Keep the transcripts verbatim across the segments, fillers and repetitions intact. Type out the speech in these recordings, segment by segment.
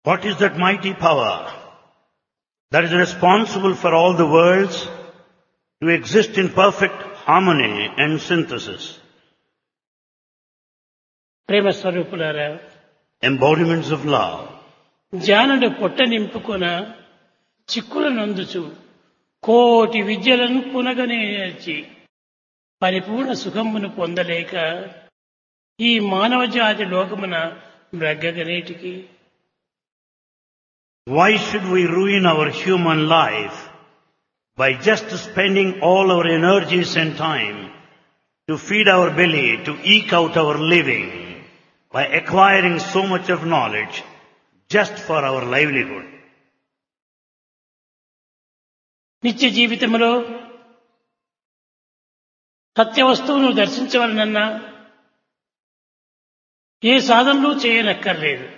What is that mighty power that is responsible for all the worlds to exist in perfect harmony and synthesis? ప్రేమ స్వరూపులారా, Embodiments of love. జానుడు పొట్ట నింపుకొన చిక్కుల నందుచు కోటి విద్యలను పునగనే నేర్చి పరిపూర్ణ సుఖమును పొందలేక ఈ మానవ జాతి లోకమున బ్రగ్గగనేటికి. Why should we ruin our human life by just spending all our energies and time to feed our belly, to eke out our living, by acquiring so much of knowledge just for our livelihood? నిత్య జీవితంలో సత్య వస్తువును దర్శించవలనన్నా ఏ సాధనలు చేయనక్కర్లేదు.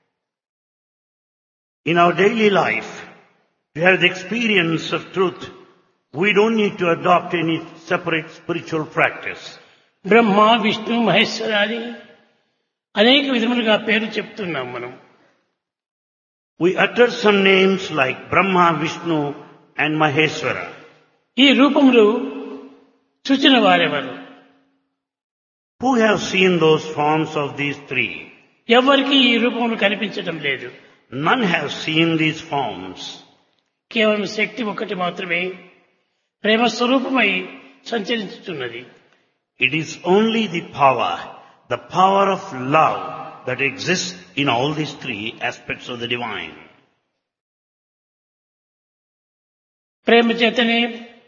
In our daily life, to have the experience of truth, we don't need to adopt any separate spiritual practice. బ్రహ్మ, విష్ణు, మహేశ్వర అని అనేక విధములుగా పేరు చెప్తున్నాం మనం. We utter some names like Brahma, Vishnu and Maheshwara. ఈ రూపములు చూచిన వారెవరు? Who have seen those forms of these three? ఎవరికి ఈ రూపములు కనిపించడం లేదు. None have seen these forms. కేవలం శక్తి ఒకటి మాత్రమే ప్రేమ స్వరూపమై సంచరించుతున్నది. It is only the power, the power of love that exists in all these three aspects of the divine. ప్రేమ చేతనే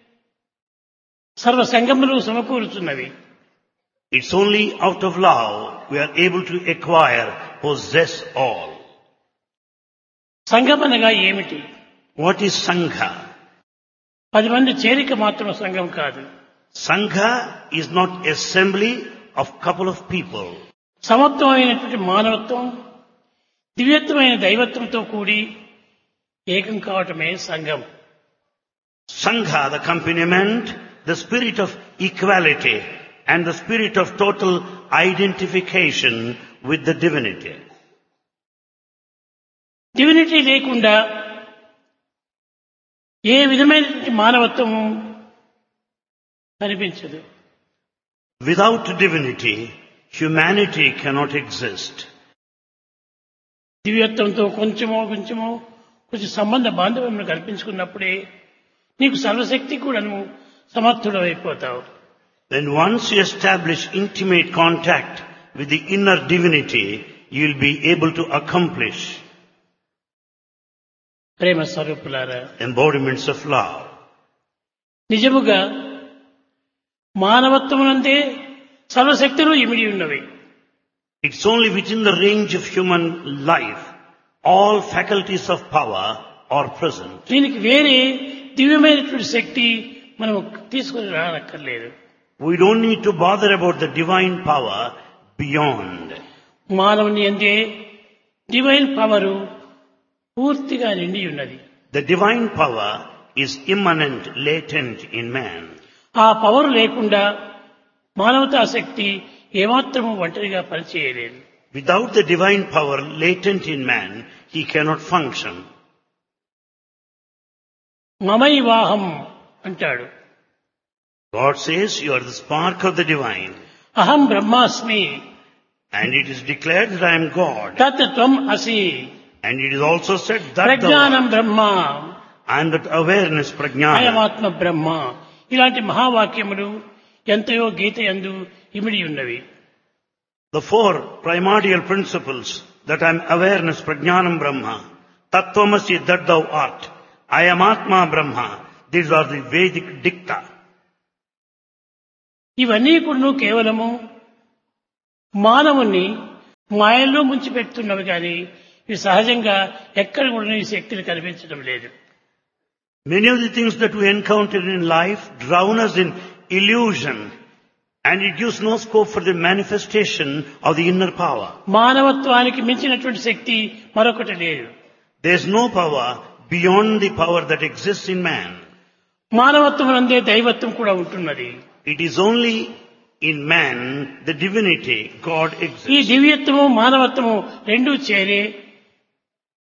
సర్వ సంగములు సమకూరుచున్నవి. It's only out of love we are able to acquire, possess all. సంఘం అనగా ఏమిటి? What is Sangha? పది మంది చేరిక మాత్రం సంఘం కాదు. Sangha is not assembly of couple of people. సమత్వమైనటువంటి మానవత్వం, దివ్యత్వమైన దైవత్వంతో కూడి ఏకం కావటమే సంఘం. Sangha, the accompaniment, the spirit of equality and the spirit of total identification with the divinity. Divinity లేకుండా ఏ విధమైనటువంటి మానవత్వము కనిపించదు. Without divinity, humanity cannot exist. దివ్యత్వంతో కొంచెమో కొంచెమో కొంచెం సంబంధ బాంధవ్యం కల్పించుకున్నప్పుడే నీకు సర్వశక్తి కూడాను సమర్థుడు అయిపోతావు. Then once you establish intimate contact with the inner divinity, you will be able to accomplish ప్రేమ స్వరూపులారా, embodiments of love. నిజముగా మానవత్వమునందే సర్వశక్తులు ఇమిడి ఉన్నవి. It's only within the range of human life all faculties of power are present. దీనికి వేరే దివ్యమైనటువంటి శక్తి మనం తీసుకుని రానక్కర్లేదు. We don't need to bother about the divine power beyond. మానవుని అందే డివైన్ పవరు పూర్తిగా నిండి ఉన్నది. The divine power is immanent, latent in man. ఆ పవర్ లేకుండా మానవతా శక్తి ఏమాత్రము ఒంటరిగా పనిచేయలేదు. Without the divine power latent in man, he cannot function. మమైవాహం అంటాడు. God says, you are the spark of the divine. అహం బ్రహ్మాస్మి, And it is declared that I am God. తత్ త్వం అసి, And it is also said that thou ప్రజ్ఞానం art. Brahma, I am that awareness, prajnana. అయమాత్మ బ్రహ్మ. ఇలాంటి మహావాక్యములు ఎంతయో గీత యందు ఇమిడి ఉన్నవి. The four primordial principles that I am awareness, prajnanam brahma, tattvamasi that thou art, I am atma brahma. These are the Vedic dicta. ఇవన్నీ కూడా కేవలము మానవుణ్ణి మాయల్లో ముంచి పెడుతున్నవి కానీ ఇవి సహజంగా ఎక్కడ కూడా ఈ శక్తిని కనిపించడం లేదు. Many of the things that we encounter in life drown us in illusion, and it gives no scope for the manifestation of the inner power. మానవత్వానికి మించినటువంటి శక్తి మరొకటి లేదు. There is no power beyond the power that exists in man. మానవత్వం అందే దైవత్వం కూడా ఉంటున్నది. It is only in man the divinity, God ఈ exists. దివ్యత్వము మానవత్వము రెండూ చేరే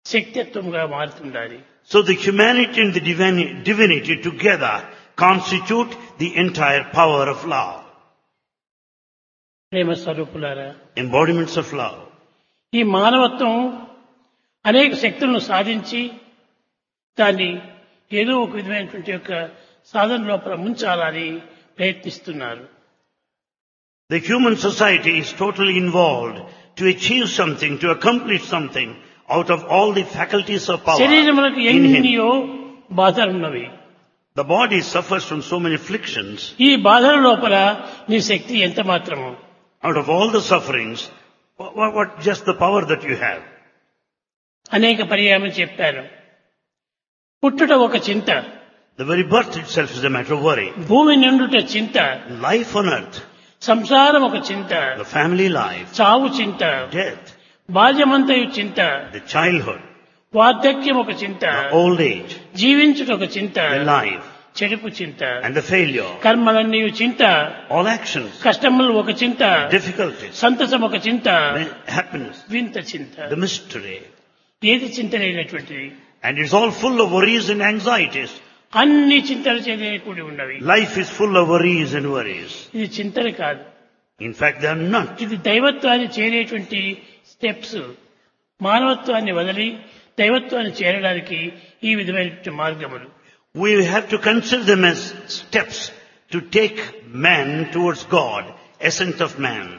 శక్తిత్వంగా మారుతుండాలి. So the humanity and the divini- divinity together constitute the entire power of love, ప్రేమ స్వరూపులారా, embodiments of love. ఈ మానవత్వం అనేక శక్తులను సాధించి దాన్ని ఏదో ఒక విధమైనటువంటి యొక్క సాధన లోపల ముంచాలని ప్రయత్నిస్తున్నారు. The human society is totally involved to achieve something, to accomplish something out of all the faculties of power శరీరములకు in him. ఎన్నో బాధలున్నవి. The body suffers from so many afflictions. ఈ బాధల లోపల నీ శక్తి ఎంత మాత్రము. Out of all the sufferings, what, what, what just the power that you have? అనేక పర్యాయం చెప్పాను. పుట్టుట ఒక చింత, The very birth itself is a matter of worry. భూమి నిండుట చింత, Life on earth, సంసారం ఒక చింత, the family life, చావు చింత, death, బాల్యమంతయు చింత, the childhood, వార్ధక్యం ఒక చింత, the old age, జీవించుట ఒక చింత, the life, చెడుపు చింత, and the failure. కర్మలన్నీ చింత, All actions, కష్టములు ఒక చింత, difficulties, సంతసం ఒక చింత, the happiness, వింత చింత. the mystery. ఏది చింత లేనటువంటిది? And it's all full of worries and anxieties. అన్ని చింతలు చేదే కూడి ఉన్నవి. Life is full of worries and worries. ఇది చింతలు కాదు, In fact, they are not. ఇది దైవత్వాన్ని చేరేటువంటి స్టెప్స్. మానవత్వాన్ని వదిలి దైవత్వాన్ని చేరడానికి ఈ విధమైన మార్గములు. We have to consider them as steps to take man towards God, essence of man.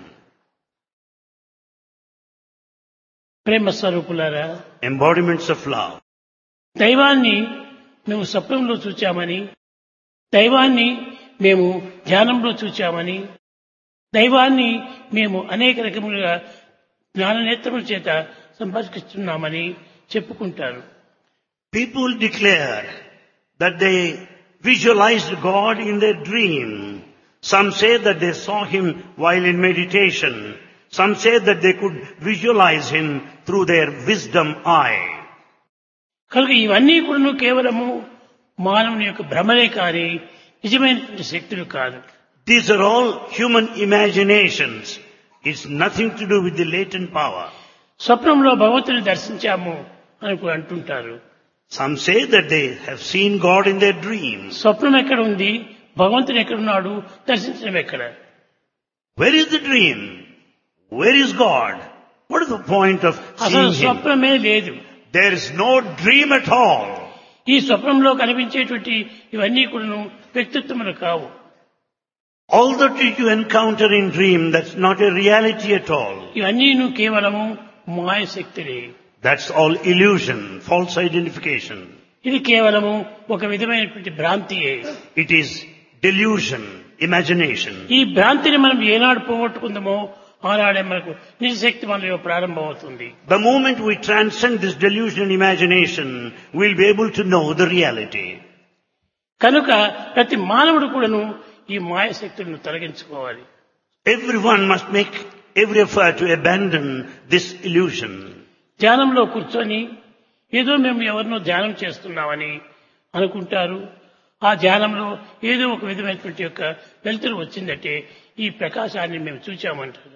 ప్రేమ స్వరూపులారా, Embodiments of love. దైవాన్ని మేము స్వప్నంలో చూచామని, దైవాన్ని మేము ధ్యానంలో చూచామని, దైవాన్ని మేము అనేక రకములుగా జ్ఞాననేత్రముల చేత సంపర్కిస్తున్నామని చెప్పుకుంటారు. People declare that they visualized God in their dream. Some say that they saw him while in meditation. Some say that they could visualize him through their wisdom eye. కనుక ఇవన్నీ కూడా కేవలము మానవుని యొక్క భ్రమలే కానీ నిజమైనటువంటి శక్తులు కాదు. These are all human imaginations. It's nothing to do with the latent power. స్వప్నంలో భగవంతుని దర్శించాము అని కూడా అంటుంటారు. Some say that they have seen God in their dreams. స్వప్నం ఎక్కడ ఉంది, భగవంతుడు ఎక్కడున్నాడు, దర్శించడం ఎక్కడ? Where is the dream? Where is God? What is the point of అసలు seeing him? స్వప్నమే లేదు. There is no dream at all. ఈ స్వప్నంలో కనిపించేటువంటి ఇవన్నీ కూడా వ్యక్తిత్వములు కావు. All that you encounter in dream, that's not a reality at all. ఇవన్నీ కేవలము మాయ శక్తులే. That's all illusion, false identification. ఇది కేవలము ఒక విధమైనటువంటి భ్రాంతియే. It is delusion, imagination. ఈ భ్రాంతిని మనం ఏనాడు పోగొట్టుకుందామో ఆనాడే మనకు నిజశక్తి మనలో ప్రారంభమవుతుంది. The moment we transcend this delusion and imagination, we'll be able to know the reality. కనుక ప్రతి మానవుడు కూడాను ఈ మాయ శక్తులను తొలగించుకోవాలి. Everyone must make every effort to abandon this illusion. ధ్యానంలో కూర్చొని ఏదో మేము ఎవరినో ధ్యానం చేస్తున్నామని అనుకుంటారు. ఆ ధ్యానంలో ఏదో ఒక విధమైనటువంటి యొక్క వెలుతురు వచ్చిందంటే ఈ ప్రకాశాన్ని మేము చూచామంటారు.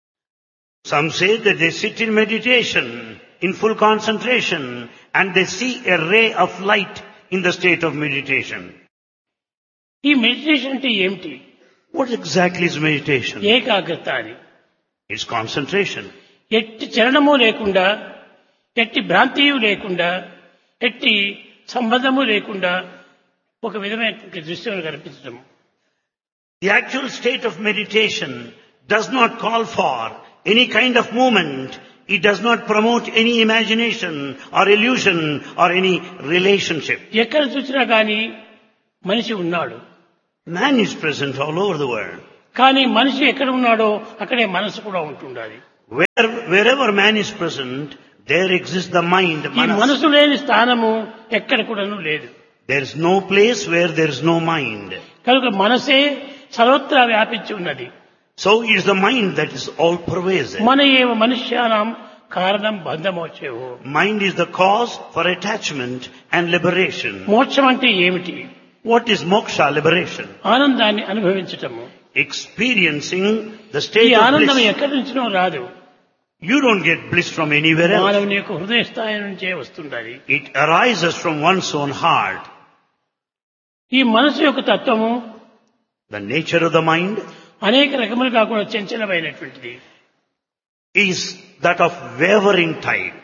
Some say that they sit in meditation, in full concentration, and they see a ray of light in the state of meditation. ఈ మెడిటేషన్ అంటే ఏమిటి? What exactly is meditation? ఏకాగ్రత అని. It's concentration. ఎట్టి చలనము లేకుండా, ఎట్టి భ్రాంతియు లేకుండా, ఎట్టి సంబంధము లేకుండా ఒక విధమైనటువంటి దృశ్యం కనిపించడం. The actual state of meditation does not call for any kind of movement. It does not promote any imagination or illusion or any relationship. ఎక్కడ చూసినా కానీ మనిషి ఉన్నాడు. Man is present all over the world. కానీ మనిషి ఎక్కడ ఉన్నాడో అక్కడే మనసు కూడా ఉంటుండాలి. Where, wherever man is present, there exists the mind. ఈ మనసు లేని స్థానము ఎక్కడ కూడాను లేదు. There is no place where there is no mind. కనుక మనసే సర్వత్రా వ్యాపించి ఉన్నది. So it is the mind that is all pervasive. మన ఏవ మనుష్యానాం కారణం బంధమోక్షేవో. Mind is the cause for attachment and liberation. మోక్షం అంటే ఏమిటి? What is moksha, liberation? ఆనందాన్ని అనుభవించటము. Experiencing the ఈ state of ఆనందం bliss. ఎక్కడి నుంచినో రాదు. You don't get bliss from anywhere else. మానవుని యొక్క హృదయ స్థాయి నుంచే వస్తుండాలి. It arises from one's own heart. ఈ మనసు యొక్క తత్వము The nature of the mind అనేక రకములుగా కూడా చంచలమైనటువంటిది. is that of wavering type.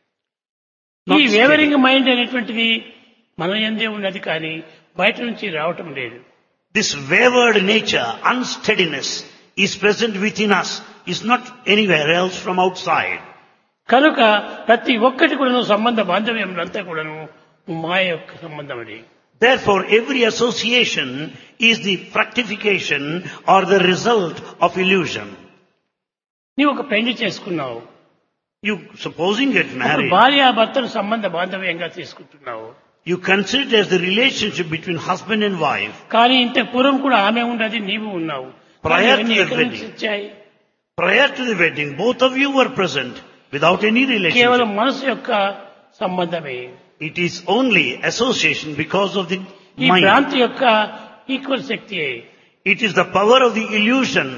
ఈ Not వేవరింగ్ steady. మైండ్ అనేటువంటిది మన యందే ఉన్నది కానీ బయట నుంచి రావటం లేదు. This wavered nature, unsteadiness, is present within us, is not anywhere else from outside. కనుక ప్రతి ఒక్కటి కూడాను సంబంధ బాంధవ్యములంతా కూడాను మాయ యొక్క సంబంధమని. Therefore, every association is the fructification or the result of illusion. నీవు ఒక పెళ్లి చేసుకున్నావు, You, supposing get married, భార్యాభర్తలు సంబంధ బాంధవ్యంగా తీసుకుంటున్నావు. you consider it as the relationship between husband and wife. కానీ ఇంత పూర్వం కూడా ఆమె ఉన్నది, నీవు ఉన్నావు. Prior కానీ to ఇవన్నీ the ఎక్కడి నుంచి wedding. వచ్చాయి? Prior to the wedding, both of you were present without any కేవలం relationship. మనసు యొక్క సంబంధమే. It is only association because of the ఈ mind. భ్రాంతి యొక్క equal Shakti. It is the power of the illusion.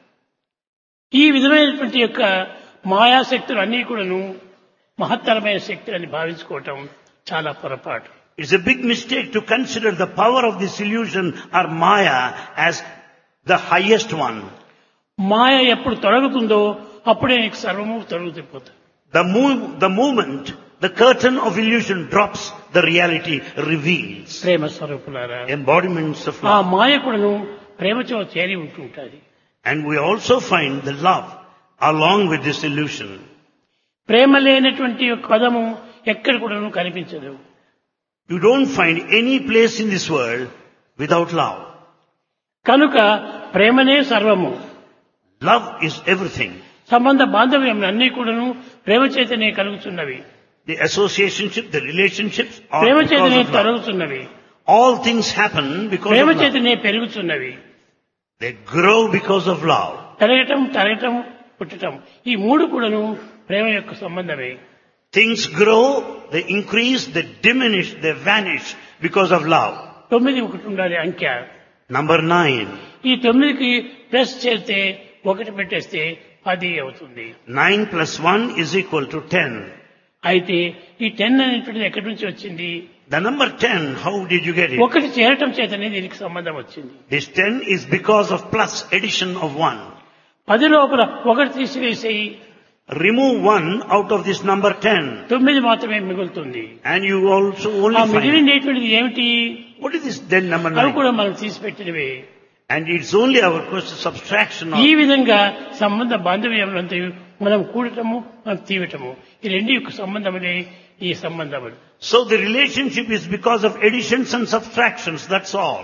ఈ విధమైనటువంటి యొక్క మాయాశక్తులు అన్నీ కూడాను మహత్తరమైన శక్తులని భావించుకోవటం చాలా పొరపాటు. It's a big mistake to consider the power of this illusion or Maya as the highest one. మాయ ఎప్పుడు తొలగుతుందో అప్పుడే నీకు సర్వము తొలగిపోతుంది. The, move, the moment the curtain of illusion drops, the reality reveals. ప్రేమ స్వరూపులారా, Embodiments of ఆ love. మాయ కూడాను ప్రేమతో చేరి ఉంటుంటుంది. And we also find the love along with this illusion. ప్రేమ లేనటువంటి ఒక పదము ఎక్కడ కూడాను కనిపించదు. You don't find any place in this world without love. కనుక ప్రేమనే సర్వము. Love is everything. సంబంధ బాంధవ్యం అన్నీ కూడాను ప్రేమ చేతనే కలుగుతున్నవి. The associationship, the relationships are Prema because చేతనే of love. తొలగుతున్నవి. All things happen because Prema of love. చేతనే పెరుగుతున్నవి. They grow because of love. పెరగటం, తరగటం, పుట్టటం, ఈ మూడు కూడాను ప్రేమ యొక్క సంబంధమే. Things grow, they increase, they diminish, they vanish because of love. తొమ్మిది ఒకటి ఉండాలి అంకె. Number nine. ఈ తొమ్మిదికి ప్లస్ చేస్తే ఒకటి పెట్టేస్తే పది అవుతుంది. Nine plus one is equal to ten. అయితే ఈ టెన్ అనేటువంటిది ఎక్కడి నుంచి వచ్చింది? The number ten, how did you get it? ఒకటి చేరటం చేతనే దీనికి సంబంధం వచ్చింది. This ten is because of plus addition of one. పది లోపల ఒకటి తీసివేసేయి, Remove one out of this number ten. తొమ్మిది మాత్రమే మిగులుతుంది. And you also ఆ only find, మిగిలినటువంటిది ఏమిటి? what is this then number అవి nine? కూడా మనం తీసిపెట్టినవే. And it's only our question subtraction ఈ of. విధంగా సంబంధ బాంధవ్యంలంతా మనం కూడటము, మనం తీయటము, ఈ రెండు యొక్క సంబంధములే ఈ సంబంధములు. So the relationship is because of additions and subtractions, that's all.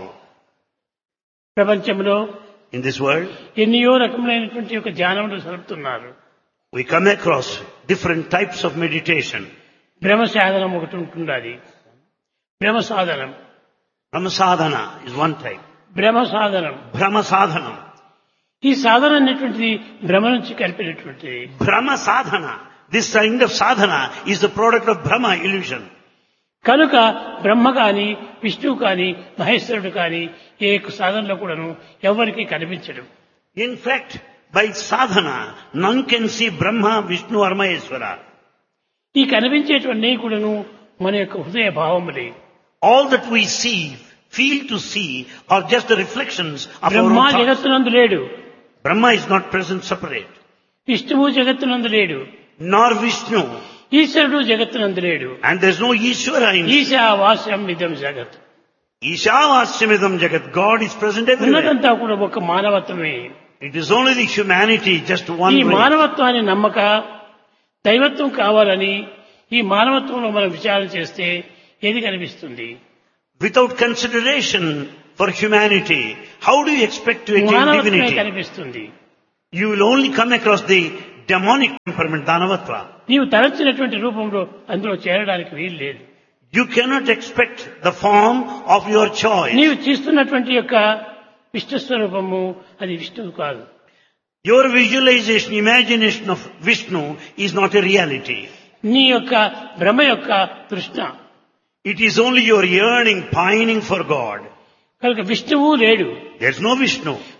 ప్రపంచంలో In this world, ఎన్నో రకములైనటువంటి యొక్క ధ్యానములు సలుపుతున్నారు. we come across different types of meditation. భ్రమ సాధనం ఒకటి ఉంటున్నది. భ్రమ సాధనం, Brahma sadhana is one type. భ్రమ సాధనం. Brahma sadhana. ఈ సాధన అనేటువంటిది భ్రమ నుంచి కలిపినటువంటిది. Brahma sadhana. This kind of sadhana is the product of Brahma illusion. కనుక బ్రహ్మ కాని, విష్ణువు కాని, మహేశ్వరుడు కాని ఏ యొక్క సాధనలో కూడాను ఎవరికి కనిపించడు. In fact, by sadhana, none can see Brahma, Vishnu or Maheshwara. ఈ కనిపించేటువంటి కూడాను మన యొక్క హృదయ భావములే. All that we see, feel to see, are just the reflections of our Brahma own thoughts. జగత్తునందు లేడు, Brahma is not present separate. విష్ణువు జగత్తునందు లేడు, Nor Vishnu. ఈశ్వరుడు జగత్తునందు లేడు. And there's no Ishvara in ఈశావాస్యం ఇదం జగత్. Ishavasyamidam Jagat. God is present everywhere. ఉన్నదంతా కూడా ఒక మానవత్వమే. It is only the humanity, just one ఈ way. మానవత్వాన్ని నమ్మక దైవత్వం కావాలని ఈ మానవత్వంలో మనం విచారణ చేస్తే ఏది కనిపిస్తుంది? Without consideration for humanity, how do you expect to attain మానవత్వమే divinity? కనిపిస్తుంది. You will only come across the demonic temperament, Danavatva. నీవు తలచినటువంటి రూపంలో అందులో చేరడానికి వీలు లేదు. You cannot expect the form of your choice. నీవు చేస్తున్నటువంటి యొక్క విష్ణు స్వరూపము అది విష్ణువు కాదు. Your visualization, imagination of Vishnu is not a reality. నీ యొక్క భ్రమ యొక్క తృష్ణ. It is only your yearning, pining for God. కనుక విష్ణువు లేడు, There's no Vishnu.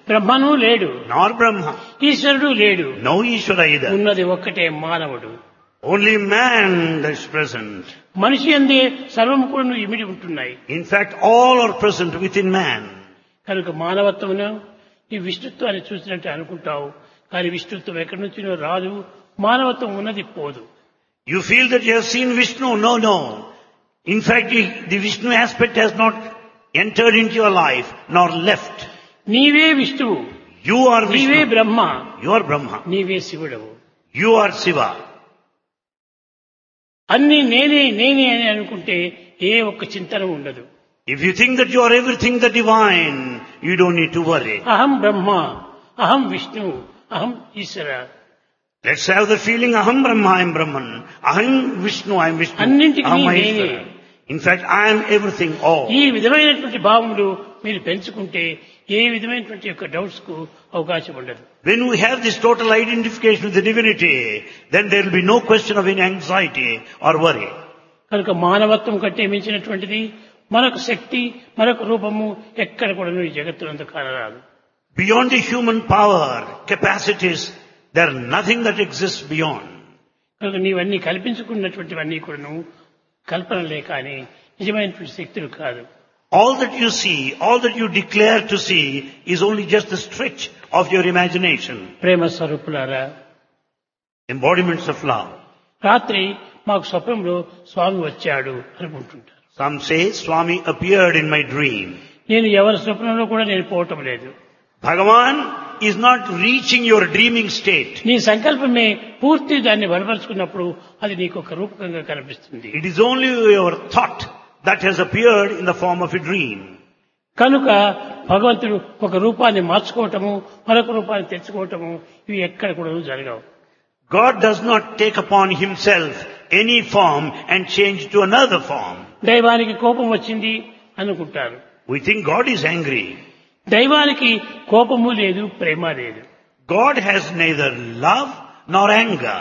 బ్రహ్మను లేడు, nor Brahma. ఈశ్వరుడు లేడు, No Ishvara either. ఉన్నది ఒక్కటే మానవుడు. Only man that is present. మనిషి అందే సర్వము కూడా ఇమిడి ఉంటున్నాయి. In fact, all are present within man. కనుక మానవత్వమును ఈ విష్ణుత్వాన్ని చూసినట్టు అనుకుంటావు, కానీ విష్ణుత్వం ఎక్కడి నుంచినో రాదు, మానవత్వం ఉన్నది పోదు. You feel that you have seen Vishnu? No, no. In fact, the the Vishnu aspect has not entered into your life, nor left. నీవే విష్ణువు, You are నీవే Vishnu. Brahma, You are Brahma. నీవే శివుడవు. You are Shiva. అన్ని నేనే నేనే అని అనుకుంటే ఏ ఒక్క చింతన ఉండదు. If you think that you are everything the divine, you don't need to worry. అహం బ్రహ్మ, అహం విష్ణు, అహం ఈశ్వర. Let's have the feeling, Aham Brahma, I am Brahman. Aham Vishnu, I am Vishnu. అన్నింటికి Aham నేనే. Maheshwara. In fact, I am everything, all. ఈ విధమైనటువంటి భావములు మీరు పెంచుకుంటే ఏ విధమైనటువంటి యొక్క డౌట్స్ కు అవకాశం ఉండదు. When we have this total identification with the divinity, then there will be no question of any anxiety or worry. కనుక మానవత్వం కంటే మించినటువంటిది మరొక శక్తి, మరొక రూపము ఎక్కడ కూడా ఈ జగత్తునందు కానరాదు. Beyond the human power, capacities, there is nothing that exists beyond. కనుక నీవన్నీ కల్పించుకున్నటువంటివన్నీ కూడాను కల్పనలే కానీ నిజమైనటువంటి శక్తులు కాదు. All that you see, all that you declare to see is only just the stretch of your imagination. ప్రేమ స్వరూపులారా, Embodiments of love. రాత్రి మాకు స్వప్నంలో స్వామి వచ్చాడు అనుకుంటుంటారు. Some say Swami appeared in my dream. నేను ఎవరి స్వప్నంలో కూడా నేను పోవటం లేదు. Bhagavan is not reaching your dreaming state. నీ సంకల్పమే పూర్తి దాన్ని బలపరుచుకున్నప్పుడు అది నీకు ఒక రూపకంగా కనిపిస్తుంది. It is only your thought that has appeared in the form of a dream. కనుక భగవంతుడు ఒక రూపాన్ని మార్చుకోవటము, మరొక రూపాన్ని తెచ్చుకోవటము ఇవి ఎక్కడ కూడా జరగవు. God does not take upon himself any form and change to another form. దైవానికి కోపం వచ్చింది అనుకుంటారు. We think God is angry. దైవానికి కోపము లేదు, ప్రేమ లేదు. God has neither love nor anger.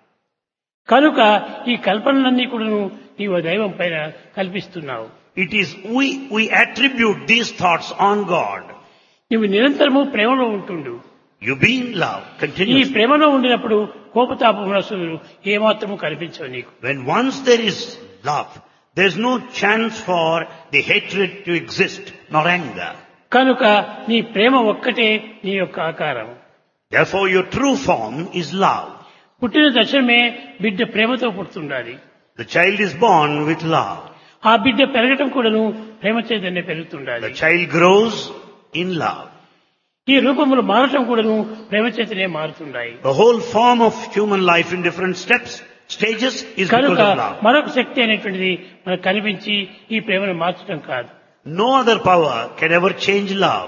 కనుక ఈ కల్పనలన్నీ కూడా నీవు దైవం పైన కల్పిస్తున్నావు. It is we, we attribute these thoughts on God. నువ్వు నిరంతరము ప్రేమలో ఉంటుండు. You be in love ఈ continuously. ప్రేమలో ఉండినప్పుడు కోపతాప మనస్సులు ఏమాత్రము కనిపించవు నీకు. When once there is love, there is no chance for the hatred to exist, nor anger. కనుక నీ ప్రేమ ఒక్కటే నీ యొక్క ఆకారం. Therefore your true form is love. పుట్టిన తక్షణమే బిడ్డ ప్రేమతో పుడుతుండాలి. The child is born with love. ఆ బిడ్డ పెరగటం కూడాను ప్రేమ చేతనే పెరుగుతుండాలి. The child grows in love. ఈ రూపములు మారటం కూడాను ప్రేమ చేతనే మారుతుండాయి. The whole form of human life in different steps, stages is because కనుక of love. మరొక శక్తి అనేటువంటిది మనకు కనిపించి ఈ ప్రేమను మార్చడం కాదు. No other power can ever change love.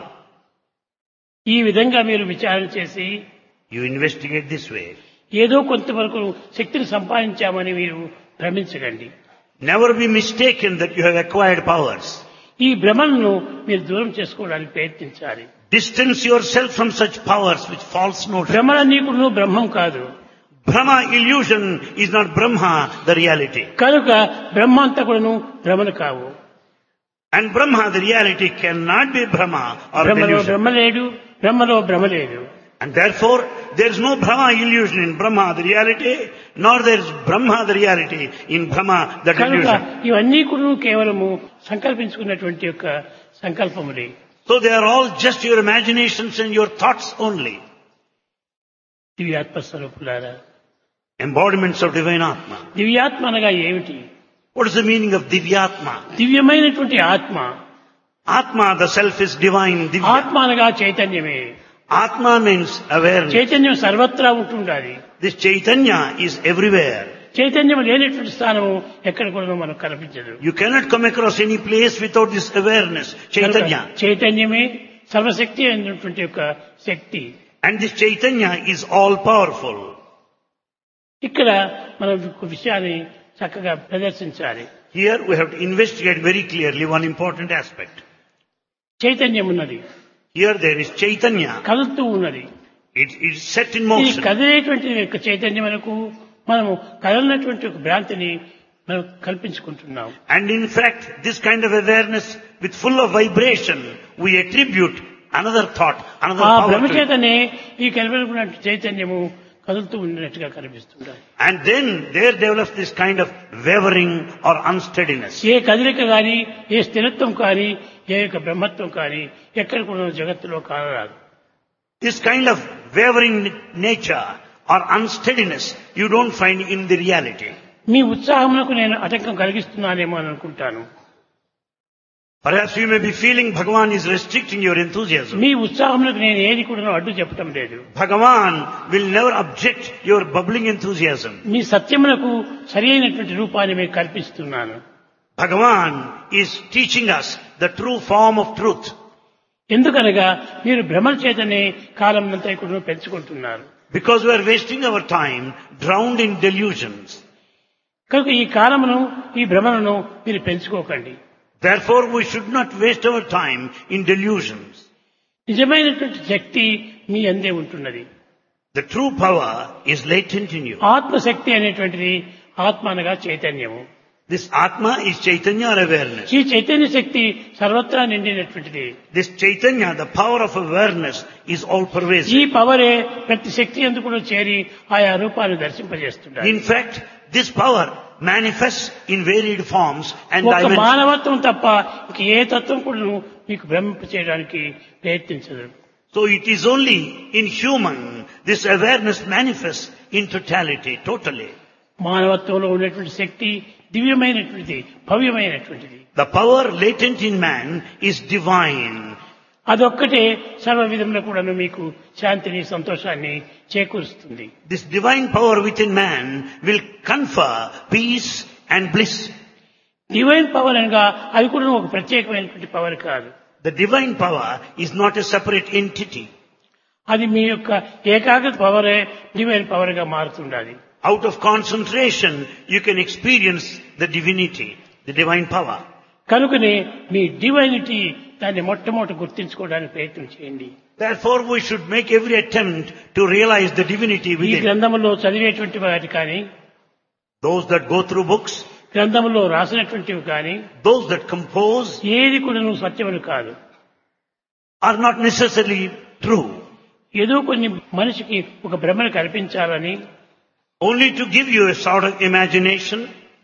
ఈ విధంగా మీరు విచారణ చేసి You investigate this way. ఏదో కొంతవరకు శక్తిని సంపాదించామని మీరు భ్రమించకండి. Never be mistaken that you have acquired powers. ఈ భ్రమలను మీరు దూరం చేసుకోవడానికి ప్రయత్నించాలి. Distance yourself from such powers which false notion. భ్రమలన్నీ కూడా బ్రహ్మం కాదు. Brahma illusion is not Brahma, the reality. కనుక బ్రహ్మ అంతా కూడాను భ్రమలు కావు. And Brahma, the reality, cannot be Brahma or బ్రహ్మలో illusion. బ్రహ్మ లేడు, బ్రహ్మలో భ్రమ లేదు. And therefore, there is no Brahma illusion in Brahma, the reality, nor there is Brahma, the reality, in Brahma, that కనుక illusion. ఇవన్నీ కూడా కేవలము సంకల్పించుకున్నటువంటి యొక్క సంకల్పములే. So they are all just your imaginations and your thoughts only. దివ్యాత్మ స్వరూపులారా, Embodiments of divine Atma. దివ్యాత్మ అనగా ఏమిటి? What is the meaning of Divyatma? దివ్యమైనటువంటి ఆత్మ. Atma, the self is divine. Divya. ఆత్మ అనగా చైతన్యమే. Atma means awareness. చైతన్యం సర్వత్రా ఉంటుండాలి. This Chaitanya is everywhere. చైతన్యం లేనటువంటి స్థానము ఎక్కడ కూడా మనకు కనిపించదు. You cannot come across any place without this awareness. Chaitanya. చైతన్యమే సర్వశక్తి అయినటువంటి యొక్క శక్తి. And this Chaitanya is all powerful. ఇక్కడ మనం ఒక విషయాన్ని చక్కగా ప్రదర్శించాలి. Here we have to investigate very clearly one important aspect. చైతన్యం ఉన్నది, Here there is Chaitanya. కదులుతూ ఉన్నది. It is set in ఈ motion. కదిలేటువంటి యొక్క చైతన్యమునకు మనము కదలనటువంటి ఒక భ్రాంతిని మనం కల్పించుకుంటున్నాం. And in fact, this kind of awareness with full of vibration, we attribute another thought, another ఆ power భ్రమ to it. చేతనే ఈ కలిపిన చైతన్యము కదులుతూ ఉండినట్టుగా కనిపిస్తుంటాయి. And then there develops this kind of wavering or unsteadiness. ఏ కదలిక కానీ ఏ స్థిరత్వం కానీ ఏ యొక్క బ్రహ్మత్వం కానీ ఎక్కడ కూడా జగత్తులో కానరాదు. This kind of wavering nature or unsteadiness you don't find in the reality. మీ ఉత్సాహమునకు నేను ఆటంకం కలిగిస్తున్నానేమో అని అనుకుంటాను. Perhaps you may be feeling Bhagavan is restricting your enthusiasm. మీ ఉత్సాహమునకు నేను ఏది కూడా అడ్డు చెప్పటం లేదు. Bhagavan will never object your bubbling enthusiasm. మీ సత్యమునకు సరి అయినటువంటి రూపాన్ని మీకు కల్పిస్తున్నాను. Bhagavan is teaching us the true form of truth. ఎందుకనగా మీరు భ్రమల చేతనే కాలం అంతా కూడా పెంచుకుంటున్నారు. Because we are wasting our time drowned in delusions. కనుక ఈ కాలమును ఈ భ్రమలను మీరు పెంచుకోకండి. Therefore we should not waste our time in delusions. నిజమైనటువంటి శక్తి మీ అందే ఉంటున్నది. The true power is latent in you. ఆత్మశక్తి అనేటువంటిది ఆత్మ అనగా చైతన్యము. This Atma is Chaitanya or awareness. ఈ చైతన్య శక్తి సర్వత్రా నిండినటువంటిది. This Chaitanya, the power of awareness, is all ఈ pervasive. పవరే ప్రతి శక్తి ఎందుకు కూడా చేరి ఆయా రూపాన్ని దర్శింపజేస్తుంటారు. In fact, this power manifests in varied forms and ఒక dimensions. మానవత్వం తప్ప ఇంక ఏ తత్వం కూడా మీకు భ్రమింప చేయడానికి ప్రయత్నించదు. So it is only in human this awareness manifests in totality, totally. మానవత్వంలో ఉన్నటువంటి శక్తి దివ్యమైనటువంటిది, భవ్యమైనటువంటిది. The power latent in man is divine. అదొక్కటే సర్వ విధంలో కూడా మీకు శాంతిని సంతోషాన్ని చేకూరుస్తుంది. This divine power within man will confer peace and bliss. Divine power అనగా అది కూడా ఒక ప్రత్యేకమైనటువంటి పవర్ కాదు. The divine power is not a separate entity. అది మీ యొక్క ఏకాగ్రత పవరే డివైన్ పవర్ గా మారుతుండాలి. Out of concentration you can experience the divinity, the divine power. కనుకనే మీ డివైనిటీ దాన్ని మొట్టమొదటి గుర్తించుకోవడానికి ప్రయత్నం చేయండి. Therefore we should make every attempt to realize the divinity ఈ within. గ్రంథములో చదివేటువంటి వాటి కానీ, Those that go through books, గ్రంథములో రాసినటువంటివి కానీ, those that compose ఏది కూడా నువ్వు సత్యములు కాదు. are not necessarily true. ఏదో కొన్ని మనిషికి ఒక భ్రమను కల్పించాలని, Only to give you a sort of imagination,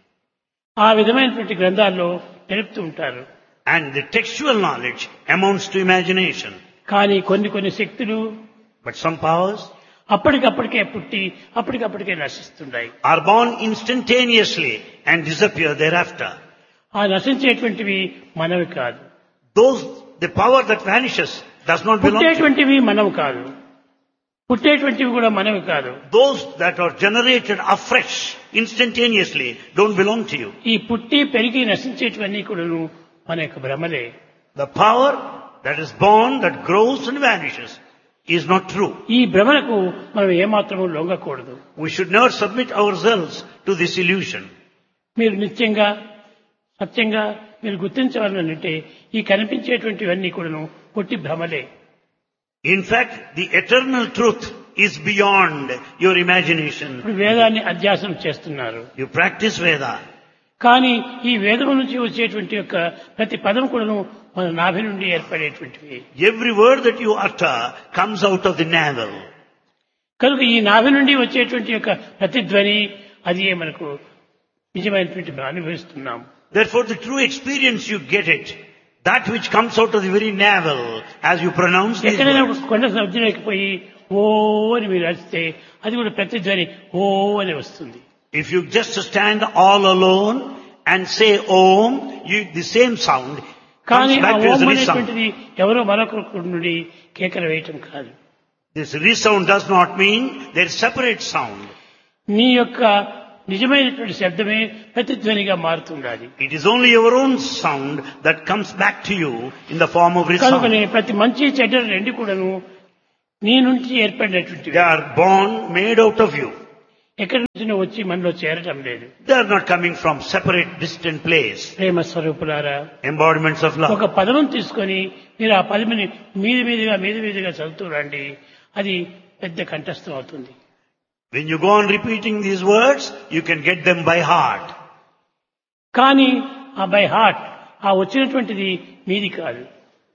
ఆ విధమైనటువంటి గ్రంథాల్లో తెలుపుతూ ఉంటారు. and the textual knowledge amounts to imagination. కానీ కొన్ని కొన్ని శక్తులు But some powers అప్పటికప్పటికే పుట్టి అప్పటికప్పటికే నశిస్తున్నాయి. are born instantaneously and disappear thereafter. ఆ నశించేటువంటివి మనవి కాదు. Those, the power that vanishes does not belong to you. పుట్టేటువంటివి మనవి కాదు. పుట్టేటువంటివి కూడా మనవి కాదు. Those that are generated afresh instantaneously don't belong to you. ఈ పుట్టి పెరిగి నశించేటివన్నీ కూడా మన యొక్క భ్రమలే. The power that is born, that grows and vanishes is not true. ఈ భ్రమలకు మనం ఏమాత్రము లొంగకూడదు. We should never submit ourselves to this illusion. మీరు నిత్యంగా సత్యంగా మీరు గుర్తించవాలంటే ఈ కనిపించేటువంటివన్నీ కూడాను పొట్టి భ్రమలే. In fact, the eternal truth is beyond your imagination. ఇప్పుడు వేదాన్ని అధ్యాసనం చేస్తున్నారు. You practice Veda. కానీ ఈ వేదం నుంచి వచ్చేటువంటి యొక్క ప్రతి పదం కూడాను మన నాభి నుండి ఏర్పడేటువంటివి. Every word that you utter comes out of the navel. కనుక ఈ నాభి నుండి వచ్చేటువంటి యొక్క ప్రతిధ్వని అది మనకు నిజమైనటువంటి అనుభవిస్తున్నాం. Therefore, the true experience you get it, that which comes out of the very navel as you pronounce these ఎక్కడైనా words. కొండ సముద్రంలోకి పోయి ఓ అని మీరు అరిస్తే అది కూడా ప్రతిధ్వని ఓ అని వస్తుంది. If you just stand all alone and say Om, you, the same sound కానీ comes ఆ back to Om as a resound. అనేటువంటిది ఎవరో మరొకరి నుండి కేకలు వేయటం కాదు. This resound does not mean there is separate sound. నీ యొక్క నిజమైనటువంటి శబ్దమే ప్రతిధ్వనిగా మారుతుండాలి. It is only your own sound that comes back to you in the form of కనుకనే resound. ప్రతి మంచి చెడ్డ రెండు కూడాను నీ నుంచి ఏర్పడినటువంటివి. They are born, made out of you. ఎక్కడి నుంచి వచ్చి మనలో చేరటం లేదు. They are not coming from separate, distant place. ప్రేమ స్వరూపులారా, Embodiments of love. ఒక పదం తీసుకొని మీరు ఆ పదముని మీది మీదిగా మీది మీదిగా చదువుతూ రండి, అది పెద్ద కంఠస్థం అవుతుంది. When you go on repeating these words, you can get them by heart. కానీ ఆ బై హార్ట్ ఆ వచ్చినటువంటిది మీది కాదు.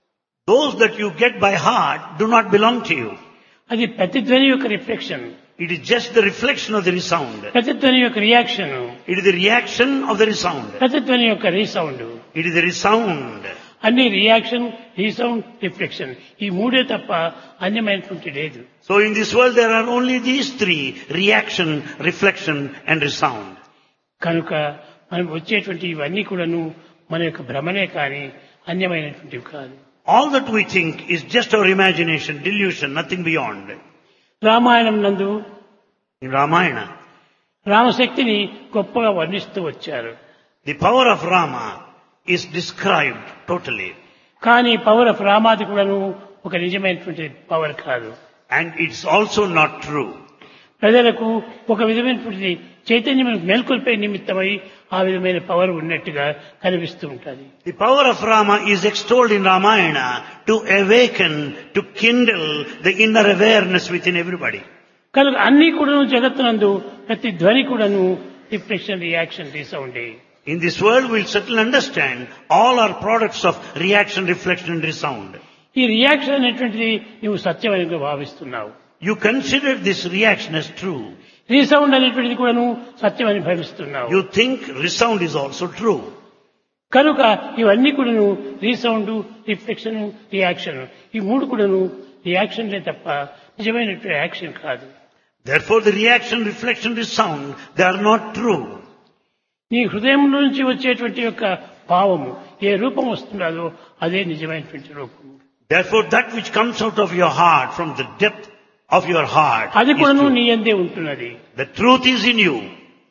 Those that you get by heart do not belong to you. అది ప్రతిధ్వని యొక్క reflection, It is just the reflection of the resound. ప్రతిధ్వని యొక్క reaction, It is the reaction of the resound. ప్రతిధ్వని యొక్క resound. It is the resound. అన్ని reaction, resound, reflection, ఈ మూడే తప్ప అన్యమైనటువంటి లేదు. So in this world there are only these three: reaction, reflection and resound. కనుక మనం వచ్చేటువంటి ఇవన్నీ కూడాను మన యొక్క భ్రమనే కానీ అన్యమైనటువంటివి కాదు. All that we think is just our imagination, delusion, nothing beyond. Ramayanam నందు In Ramayana, రామశక్తిని గొప్పగా వర్ణిస్తూ వచ్చారు. the power of Rama is described totally. కానీ పవర్ ఆఫ్ రామాది కూడాను ఒక నిజమైనటువంటి పవర్ కాదు. And it's also not true. ప్రజలకు ఒక విధమైనటువంటి చైతన్యం మేల్కొల్పే నిమిత్తమై ఆ విధమైన పవర్ ఉన్నట్టుగా కనిపిస్తూ ఉంటుంది. The power of Rama is extolled in Ramayana to awaken, to kindle the inner awareness within everybody. కనుక అన్ని కూడాను జగత్తునందు ప్రతి ధ్వని కూడాను reflection, reaction, రీసౌండే. In this world we'll certainly understand all are products of reaction, reflection and resound. ఈ reaction అనేటువంటిది నువ్వు సత్యమైనగా భావిస్తున్నావు. You consider this reaction as true. Resound అనేటువంటిది కూడాను సత్యమని భావిస్తున్నావు. You think resound is also true. కనుక ఇవన్నీ కూడాను రీసౌండ్, రిఫ్లెక్షన్, రియాక్షన్, ఈ మూడు కూడాను రియాక్షన్లే తప్ప నిజమైనటువంటి యాక్షన్ కాదు. Therefore the reaction, reflection, resound, they are not true. నీ హృదయంలో నుంచి వచ్చేటువంటి యొక్క భావము ఏ రూపం వస్తున్నదో అదే నిజమైనటువంటి రూపము. Therefore that which comes out of your heart, from the depth of your heart, అది is కూడాను true. నీ యందే ఉంటున్నది. The truth is in you.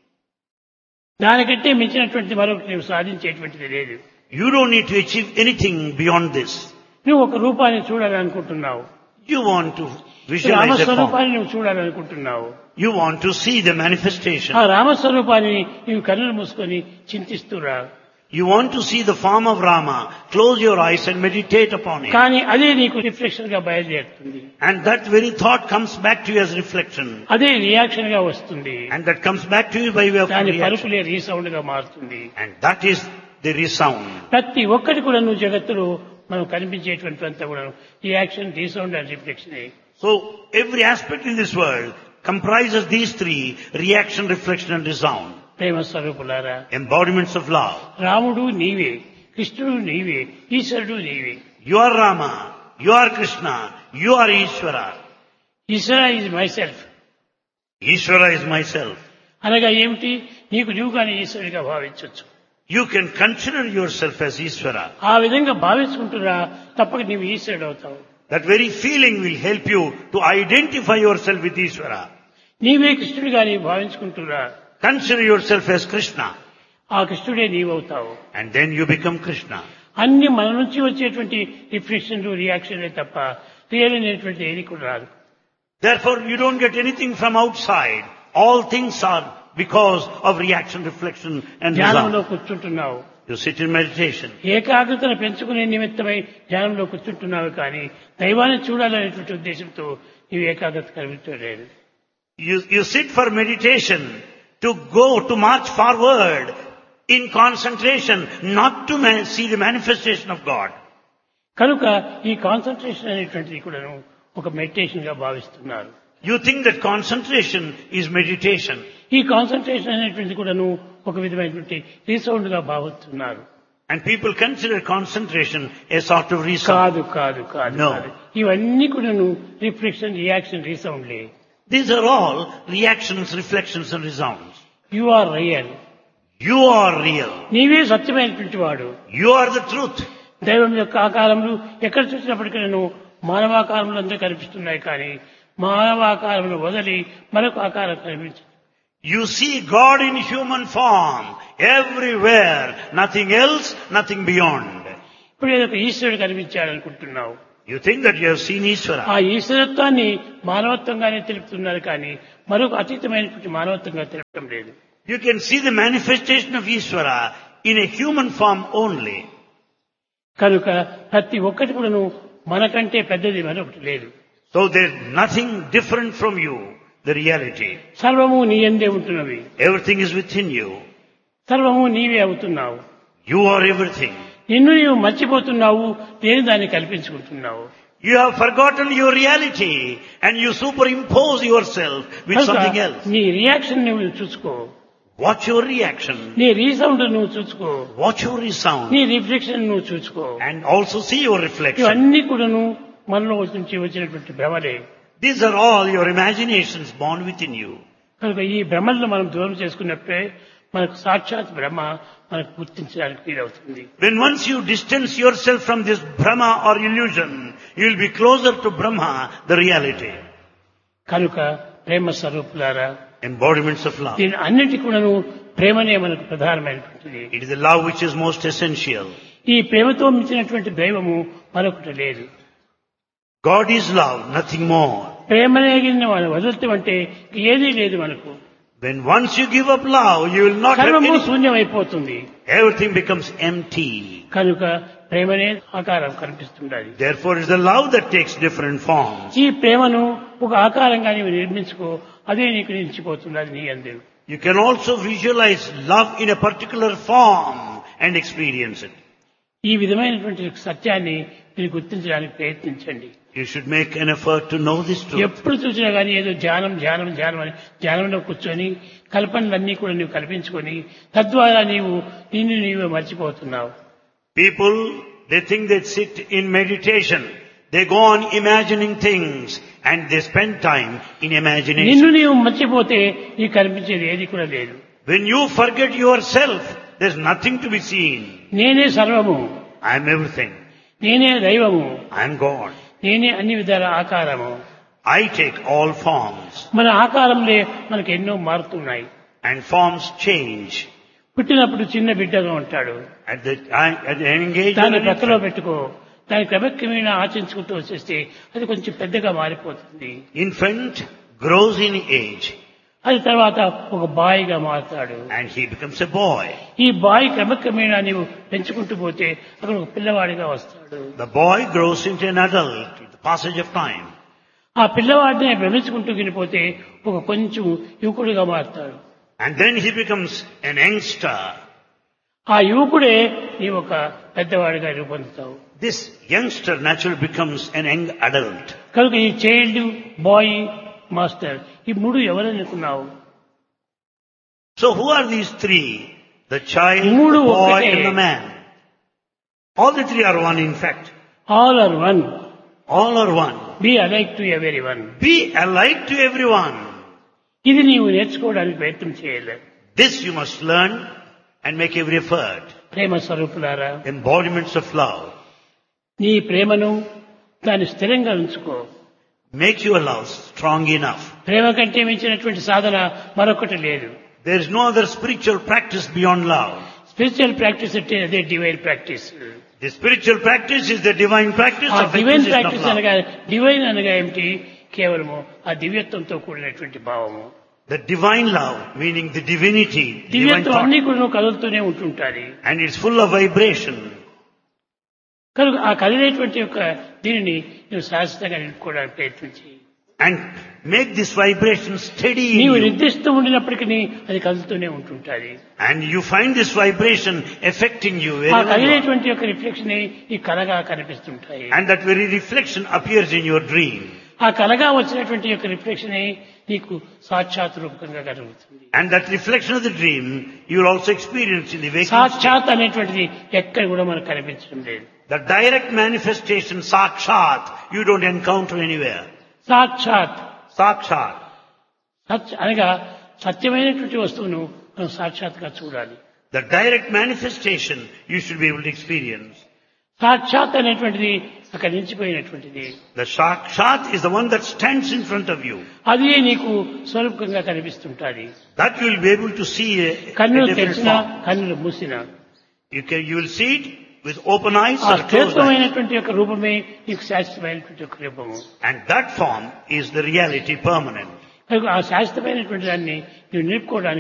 దానికంటే మించినటువంటి మరొకటి నువ్వు సాధించేటువంటిది లేదు. You don't need to achieve anything beyond this. నువ్వు ఒక రూపాన్ని చూడాలనుకుంటున్నావు. You want to visualize a form. రామస్వరూపాన్ని నువ్వు చూడాలనుకుంటున్నావు. You want to see the manifestation. ఆ రామస్వరూపాన్ని నీవు కన్నులు మూసుకొని చింతిస్తురా. You want to see the form of Rama. Close your eyes and meditate upon it. కానీ అదే నీకు రిఫ్లెక్షన్ గా బయలుదేరుతుంది. And that very thought comes back to you as reflection. అదే రియాక్షన్ గా వస్తుంది. And that comes back to you by way of దాని reaction. పలుకులే resound గా మారుతుంది. And that is the resound. ప్రతి ఒక్కటి కూడా నువ్వు జగత్తులో మనం కనిపించేటువంటి అంతా కూడా reaction, resound and reflection. So every aspect in this world comprises these three: reaction, reflection and resound. ప్రేమ స్వరూపులారా, Embodiments of love. రాముడు నీవే, కృష్ణుడు నీవే, ఈశ్వరుడు నీవే. You are Rama, you are Krishna, you are Ishvara. Eshwara is my self. Ishvara is myself. అనగా ఏమిటి? నీకు నీవు కానీ ఈశ్వరుడిగా భావించవచ్చు. You can consider yourself as Ishvara. ఆ విధంగా భావించుకుంటున్నా తప్పక నీవు ఈశ్వరుడు అవుతావు. That very feeling will help you to identify yourself with Ishvara. నీవే కృష్ణుడిగా నీవు భావించుకుంటున్నా Consider yourself as Krishna. ఆ కృష్ణుడే నీవవుతావు. And then you become Krishna. అన్ని మన నుంచి వచ్చేటువంటి రిఫ్లెక్షన్లు, రియాక్షన్లే తప్ప రియల్ అనేటువంటి ఏది కూడా రాదు. Therefore you don't get anything from outside. All things are because of reaction, reflection and ధ్యానంలో resound. కూర్చుంటున్నావు. You sit in meditation. ఏకాగ్రతను పెంచుకునే నిమిత్తమై ధ్యానంలో కూర్చుంటున్నావు కానీ దైవాన్ని చూడాలనేటువంటి ఉద్దేశంతో నీవు ఏకాగ్రత కలిగించలేదు. You, you sit for meditation to go, to march forward in concentration, not to man, see the manifestation of God. కనుక ఈ కాన్సన్ట్రేషన్ అనేటువంటిది కూడా ఒక మెడిటేషన్ గా భావిస్తున్నారు. You think that concentration is meditation. ఈ కాన్సన్ట్రేషన్ అనేటువంటిది కూడాను ఒక విధమైనటువంటి రీసౌండ్ గా భావిస్తున్నారు. And people consider concentration a sort of resound. కాదు కాదు కాదు No. కాదు. ఇవన్నీ కూడాను reflection, reaction, రీసౌండ్లే. These are all reactions, reflections and resounds. You are real. You are real. నీవే సత్యమైనటువంటి వాడు. You are the truth. దైవం యొక్క ఆకారములు ఎక్కడ చూసినప్పటికీ నేను మానవాకారములు అందరూ కనిపిస్తున్నాయి కానీ మానవాకారములు వదిలి మరొక ఆకారం కనిపించదు. You see God in human form everywhere, nothing else, nothing beyond. ఇప్పుడు ఏదో ఒక ఈశ్వరుడు కనిపించాడనుకుంటున్నావు. You think that you have seen Ishvara. ఆ ఈశ్వరత్వాన్ని మానవత్వంగానే తెలుపుతున్నారు కానీ మరొక అతీతమైనటువంటి మానవత్వంగా తెలపడం లేదు. You can see the manifestation of Ishvara in a human form only. కనుక ప్రతి ఒక్కటి కూడాను మనకంటే పెద్దది మరొకటి లేదు. So there's nothing different from you, the reality. సర్వము నీ యందే ఉంటున్నవి. Everything is within you. సర్వము నీవే అవుతున్నావు. You are everything. నిన్ను నీవు మర్చిపోతున్నావు, నేను దాన్ని కల్పించుకుంటున్నావు. You have forgotten your reality and you superimpose yourself with something else. నీ రియాక్షన్ నువ్వు చూసుకో, Watch your reaction. నీ రీసౌండ్ నువ్వు చూసుకో, Watch your resound. నీ రిఫ్లెక్షన్ నువ్వు చూసుకో. And also see your reflection. ఇవన్నీ కూడాను మనలో నుంచి వచ్చినటువంటి భ్రమలే. These are all your imaginations born within you. కనుక ఈ భ్రమలను మనం దూరం చేసుకున్నప్పుడే మనకు సాక్షాత్ బ్రహ్మ మనకు గుర్తించడానికి వీలవుతుంది. When once you distance yourself from this Brahma or illusion, you will be closer to Brahma, the reality. కనుక ప్రేమ స్వరూపులారా, Embodiments of love. దీని అన్నిటి కూడాను ప్రేమనే మనకు ప్రధానమైనటువంటిది. It is the love which is most essential. ఈ ప్రేమతో మించినటువంటి దైవము మరొకటి లేదు. God is love, nothing more. ప్రేమనే మనం వదులుతామంటే ఏదీ లేదు మనకు. When once you give up love, you will not have సర్వము anything. శూన్యమైపోతుంది. Everything becomes empty. కనుక ప్రేమనే ఆకారం కనిపిస్తుండాలి. Therefore it is the love that takes different forms. ఈ ప్రేమను ఒక ఆకారంగా నీవు నిర్మించుకో, అదే నీకు నిలిచిపోతున్నది నీ అందరూ. You can also visualize love in a particular form and experience it. ఈ విధమైనటువంటి సత్యాన్ని మీరు గుర్తించడానికి ప్రయత్నించండి. You should make an effort to know this truth. ఎప్పుడు చూసినా కానీ ఏదో ధ్యానం ధ్యానం ధ్యానం అని ధ్యానంలో కూర్చొని కల్పనలన్నీ కూడా నీవు కల్పించుకొని తద్వారా నీవు నిన్ను నీవే మర్చిపోతున్నావు. People, they think they sit in meditation. They go on imagining things and they spend time in imagination. నిన్ను నీవు మర్చిపోతే నీకు కనిపించేది ఏది కూడా లేదు. When you forget yourself, there's nothing to be seen. నేనే సర్వము, I am everything. నేనే దైవము, I am God. నేనే అన్ని విధాల ఆకారము. I take all forms. మన ఆకారంలో మనకు ఎన్నో మారుతున్నాయి. And forms change. పుట్టినప్పుడు చిన్న బిడ్డగా ఉంటాడు, At the, at the engagement, దాన్ని ప్రక్కలో పెట్టుకో, దాని క్రమక్రమేణా ఆచరించుకుంటూ వచ్చేస్తే అది కొంచెం పెద్దగా మారిపోతుంది. infant grows in age అది తర్వాత ఒక బాయిగా మారుతాడు. and he becomes a boy. ఈ బాయి క్రమక్రమేణా నీవు పెంచుకుంటూ పోతే అక్కడ ఒక పిల్లవాడిగా వస్తాడు. The boy grows into an adult with the passage of time. ఆ పిల్లవాడిని భ్రమించుకుంటూ వెళ్ళిపోతే ఒక కొంచెం యువకుడిగా మారుతాడు. And then he becomes an youngster. ఆ యువకుడే నీ ఒక పెద్దవాడిగా రూపొందుతావు. This youngster naturally becomes an young adult. కనుక ఈ చైల్డ్, బాయ్, మాస్టర్, ఈ మూడు ఎవరనుకున్నావు? So who are these three? The child, మూడు the boy ఒక్కటే. and the man. All the three are one in fact. All are one. All are one. Be alike to every one. Be alike to everyone. ఇది నీవు నేర్చుకోవడానికి ప్రయత్నం చేయలేదు. This you must learn and make every effort. ప్రేమ స్వరూపులారా, Embodiments of love. నీ ప్రేమను దాన్ని స్థిరంగా ఉంచుకో. Make your love strong enough. ప్రేమ కంటే మించినటువంటి సాధన మరొకటి లేదు. There is no other spiritual practice beyond love. Spiritual practice అంటే అదే divine practice. The spiritual practice is the divine practice ఆ of divine acquisition of practice love. అనగా, డివైన్ అనగా ఏమిటి? కేవలము ఆ దివ్యత్వంతో కూడినటువంటి భావము. The divine love, meaning the divinity, divine దివ్యత్వం thought. అన్ని కూడా కదులుతూనే ఉంటుంటారు. And it's full of vibration. కనుక ఆ కదిలేటువంటి యొక్క దీనిని నువ్వు శాశ్వతంగా నిలుపుకోవడానికి ప్రయత్నించి, And make this vibration steady in నీవు you. నిర్దిష్టం ఉండినప్పటికీ అది కదులుతూనే ఉంటుంటాది. And you find this vibration affecting you ఆ wherever you are. కదిలేటువంటి యొక్క రిఫ్లెక్షన్ ఈ కలగా కనిపిస్తుంటాయి. And that very reflection appears in your dream. ఆ కలగా వచ్చినటువంటి యొక్క రిఫ్లెక్షన్ నీకు సాక్షాత్ రూపకంగా కలుగుతుంది. And that reflection of the dream you will also experience in the waking state. సాక్షాత్ అనేటువంటిది ఎక్కడ కూడా మనకు కనిపించడం లేదు. The direct manifestation, sakshat, you don't encounter anywhere. సాక్షాత్ Sakshat. సత్ అనగా సత్యమైనటువంటి వస్తువును మనం సాక్షాత్గా చూడాలి. The direct manifestation you should be able to experience. సాక్షాత్ అనేటువంటిది అక్కడ నిలిచిపోయినటువంటిది. The sakshat is the one that stands in front of you. అదే నీకు స్వరూపంగా కనిపిస్తుంటాది. That you will be able to see a, a కన్నులు different తెరిచినా form. కన్నులు మూసినా You can, you will see it with open eyes ఆ or closed eyes. శ్రేష్టమైనటువంటి యొక్క రూపమే నీకు శాశ్వతమైనటువంటి యొక్క రూపము. And that form is the reality permanent. కనుక ఆ శాశ్వతమైనటువంటి దాన్ని నువ్వు నిలుపుకోవడానికి